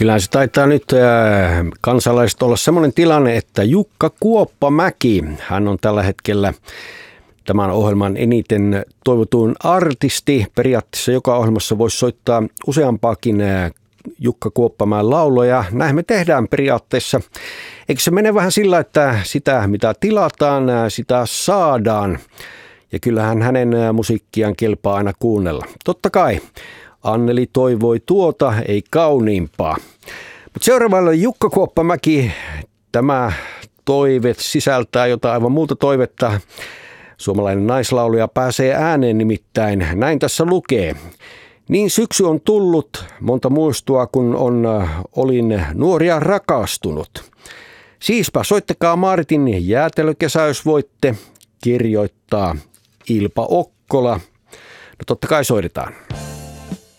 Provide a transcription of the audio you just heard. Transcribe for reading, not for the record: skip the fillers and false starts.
Kyllähän se taitaa nyt kansalaiset olla semmoinen tilanne, että Jukka Kuoppamäki, hän on tällä hetkellä tämän ohjelman eniten toivotuin artisti. Periaatteessa joka ohjelmassa voisi soittaa useampaakin Jukka Kuoppamäen lauloja. Näin me tehdään periaatteessa. Eikö se mene vähän sillä, että sitä mitä tilataan, sitä saadaan. Ja kyllähän hänen musiikkiaan kelpaa aina kuunnella. Totta kai. Anneli toivoi tuota, ei kauniimpaa. Mutta seuraavalla Jukka Kuoppamäki, tämä toive sisältää jotain aivan muuta toivetta. Suomalainen naislaulaja pääsee ääneen nimittäin, näin tässä lukee. Niin syksy on tullut, monta muistoa kun olin nuoria rakastunut. Siispä soittakaa Martin jäätelökesä, jos voitte, kirjoittaa Ilpa Okkola. No totta kai soitetaan.